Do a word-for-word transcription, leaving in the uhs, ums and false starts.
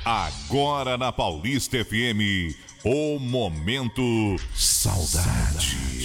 Agora na Paulista F M, o Momento Saudade.